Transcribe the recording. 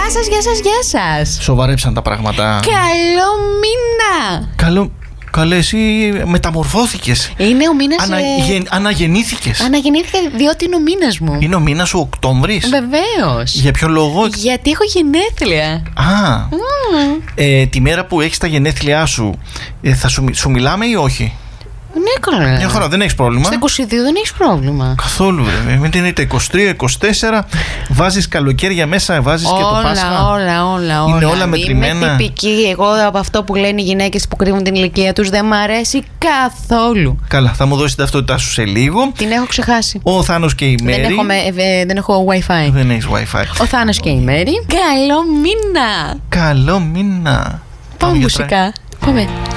σας, γεια σας, γεια σας. Σοβαρέψαν τα πράγματα. Καλό μήνα. Καλέ, εσύ μεταμορφώθηκες. Είναι ο μήνας. Αναγεννήθηκες. Αναγεννήθηκα διότι είναι ο μήνας μου. Είναι ο μήνας σου Οκτώβρης. Βεβαίως. Για ποιο λόγο? Γιατί έχω γενέθλια. Τη μέρα που έχεις τα γενέθλιά σου, θα σου μιλάμε ή όχι? Ναι, καλά. Μια χαρά, δεν έχεις πρόβλημα. Στα 22 δεν έχεις πρόβλημα. Καθόλου, βέβαια. Με την είτε 23, 24, βάζεις καλοκαίρια μέσα, βάζεις και το Πάσχα. Όλα. Είναι όλα μετρημένα. Είμαι τυπική. Εγώ από αυτό που λένε οι γυναίκες που κρύβουν την ηλικία τους δεν μ' αρέσει καθόλου. Καλά, θα μου δώσεις την ταυτότητά σου σε λίγο. Την έχω ξεχάσει. Ο Θάνος και η Μέρη. Δεν έχω Wi-Fi. Δεν έχεις Wi-Fi. Ο Θάνος και η Μέρη. Καλό μήνα. Καλό μήνα. Πάμε μουσικά. Πάμε.